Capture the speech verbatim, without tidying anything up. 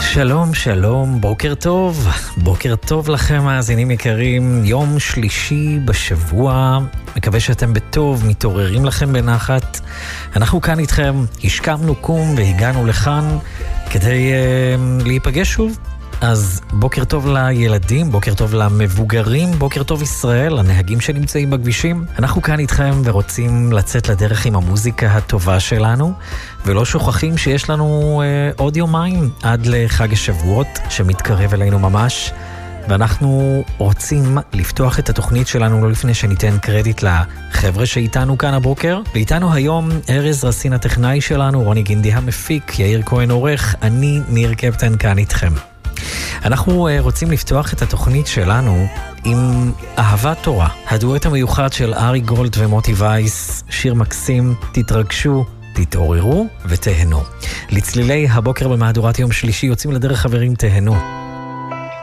שלום, שלום, בוקר טוב, בוקר טוב לכם מאזינים יקרים, יום שלישי בשבוע, מקווה שאתם בטוב, מתעוררים לכם בנחת. אנחנו כאן איתכם, השכמנו קום והגענו לכאן כדי uh, להיפגש שוב. אז בוקר טוב לילדים, בוקר טוב למבוגרים, בוקר טוב ישראל, הנהגים שנמצאים בכבישים. אנחנו כאן איתכם ורוצים לצאת לדרך עם המוזיקה הטובה שלנו, ולא שוכחים שיש לנו אה, עוד יומיים עד לחג השבועות שמתקרב אלינו ממש, ואנחנו רוצים לפתוח את התוכנית שלנו לא לפני שניתן קרדיט לחבר'ה שאיתנו כאן הבוקר. ואיתנו היום ארז רסין הטכנאי שלנו, רוני גינדי המפיק, יאיר כהן עורך, אני ניר קפטן כאן איתכם. אנחנו רוצים לפתוח את התוכנית שלנו עם אהבת תורה, הדואט המיוחד של ארי גולד ומוטי וייס, שיר מקסים, תתרגשו, תתעוררו ותהנו. לצלילי הבוקר במהדורת יום שלישי יוצאים לדרך חברים, תהנו.